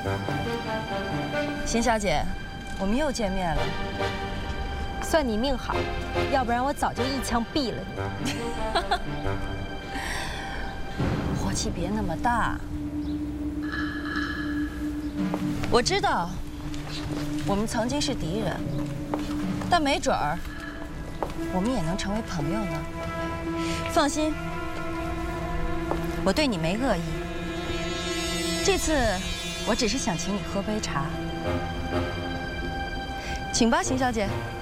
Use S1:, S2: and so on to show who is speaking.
S1: 邢小姐，我们又见面了。
S2: 算你命好，要不然我早就一枪毙了你。
S1: 火气别那么大。我知道，我们曾经是敌人，但没准儿，我们也能成为朋友呢。放心，我对你没恶意。这次，我只是想请你喝杯茶。请吧，邢小姐。